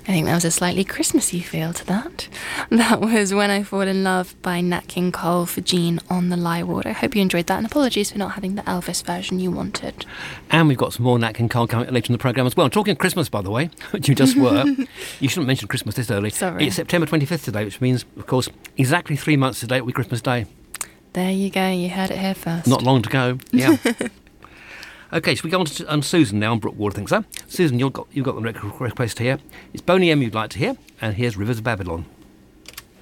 I think there was a slightly Christmassy feel to that. That was When I Fall in Love by Nat King Cole for Jean on the Lye Ward. I hope you enjoyed that, and apologies for not having the Elvis version you wanted. And we've got some more Nat King Cole coming later in the programme as well. Talking Christmas, by the way, which you just were. You shouldn't mention Christmas this early. Sorry. It's September 25th today, which means, of course, exactly 3 months today will be Christmas Day. There you go, you heard it here first. Not long to go, yeah. OK, so we go on to Susan now on Brookwater, I think so. Susan, you've got the request here. It's Boney M you'd like to hear, and here's Rivers of Babylon.